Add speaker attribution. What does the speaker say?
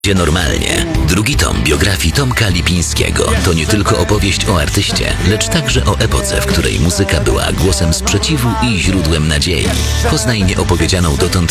Speaker 1: Normalnie. Drugi tom biografii Tomka Lipińskiego to nie tylko opowieść o artyście, lecz także o epoce, w której muzyka była głosem sprzeciwu i źródłem nadziei. Poznaj nieopowiedzianą dotąd